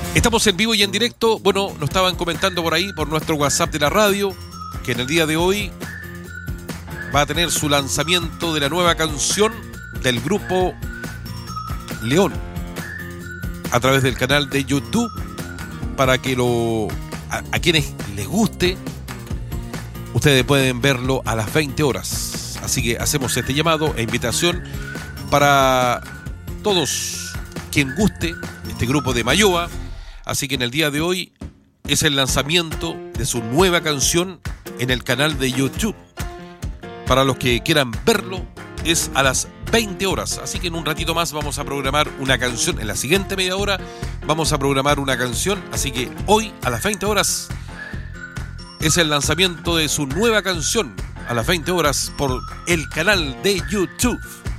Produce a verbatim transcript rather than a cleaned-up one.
Estamos en vivo y en directo. Bueno, nos estaban comentando por ahí, por nuestro WhatsApp de la radio, que en el día de hoy va a tener su lanzamiento de la nueva canción del grupo León a través del canal de YouTube, para que lo a, a quienes les guste, ustedes pueden verlo a las veinte horas. Así que hacemos este llamado e invitación para todos quien guste este grupo de Mayoa. Así que en el día de hoy es el lanzamiento de su nueva canción en el canal de YouTube. Para los que quieran verlo, es a las veinte horas. Así que en un ratito más vamos a programar una canción. En la siguiente media hora vamos a programar una canción. Así que hoy a las veinte horas es el lanzamiento de su nueva canción a las veinte horas por el canal de YouTube.